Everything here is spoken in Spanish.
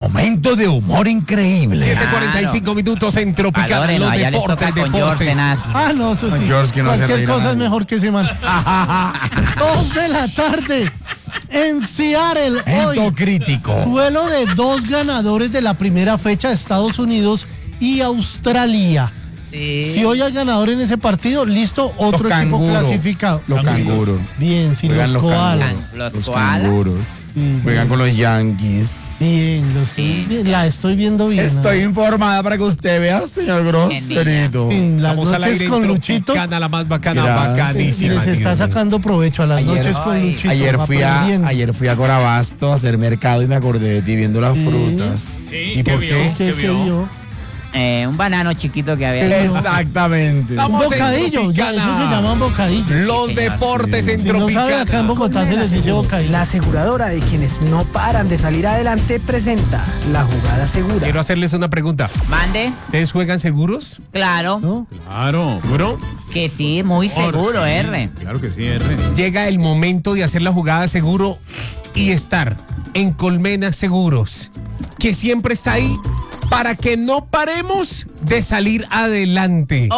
momento de humor increíble. 7:45 minutos en Tropical. Valórenlo, Los allá les toca deportes, con George deportes. Senaz. No, eso sí. George, que no hace Cualquier reír a cosa es nadie. mejor que ese man. 2 de la tarde en Seattle. Momento Hoy, crítico. duelo de 2 ganadores de la primera fecha, Estados Unidos y Australia. Sí. Si hoy hay ganador en ese partido, listo, otro Los equipo canguros. clasificado. Los canguros. Bien, sin Juegan los los koalas. canguros. Los koalas. canguros. Sí, Juegan con los Yankees. bien, la estoy viendo bien. Estoy informada para que usted vea, señor Groserito. En las Vamos al noches aire con en Luchito. Tropicana, la más bacana, Gracias. bacanísima. Les está Dios mío. sacando provecho a las Ayer- noches con Ay, Luchito. Ayer fui a Corabasto a hacer mercado y me acordé de ti viendo las frutas. ¿Y por qué? ¿Qué vio? Un banano chiquito que había. Exactamente. Un Vamos en bocadillo, ya, eso Tropicana. se llaman bocadillos. Los Sí, señor. deportes en Si no sabe, acá en Tropicana. Bogotá se les dice bocadillo. La aseguradora de quienes no paran de salir adelante presenta la jugada segura. Quiero hacerles una pregunta. Mande, ¿Ustedes juegan seguros? claro, ¿No? Claro. ¿Seguro? que sí, muy seguro, Sí, R. Claro que sí, R. Llega el momento de hacer la jugada seguro y estar en Colmena Seguros, que siempre está ahí para que no paremos de salir adelante.